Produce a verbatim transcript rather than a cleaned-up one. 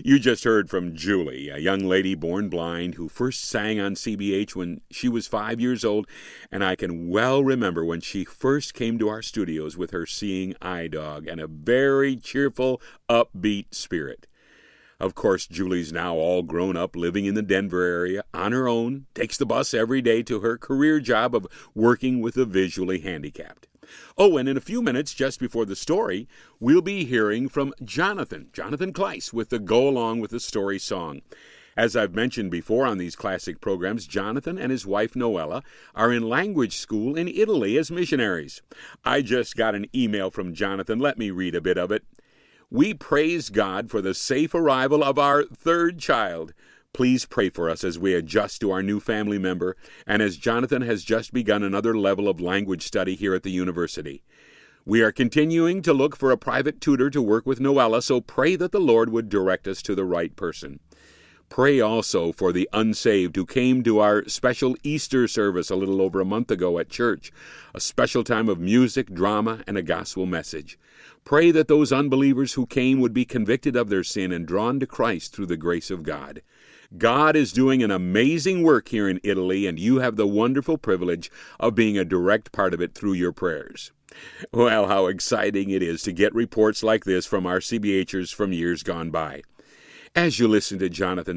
You just heard from Julie, a young lady born blind who first sang on C B H when she was five years old, and I can well remember when she first came to our studios with her seeing eye dog and a very cheerful, upbeat spirit. Of course, Julie's now all grown up, living in the Denver area on her own, takes the bus every day to her career job of working with the visually handicapped. Oh, and in a few minutes, just before the story, we'll be hearing from Jonathan, Jonathan Kleiss, with the Go Along with the Story song. As I've mentioned before on these classic programs, Jonathan and his wife Noella are in language school in Italy as missionaries. I just got an email from Jonathan. Let me read a bit of it. We praise God for the safe arrival of our third child. Please pray for us as we adjust to our new family member, and as Jonathan has just begun another level of language study here at the university. We are continuing to look for a private tutor to work with Noella, so pray that the Lord would direct us to the right person. Pray also for the unsaved who came to our special Easter service a little over a month ago at church, a special time of music, drama, and a gospel message. Pray that those unbelievers who came would be convicted of their sin and drawn to Christ through the grace of God. God is doing an amazing work here in Italy, and you have the wonderful privilege of being a direct part of it through your prayers. Well, how exciting it is to get reports like this from our CBHers from years gone by. As you listen to Jonathan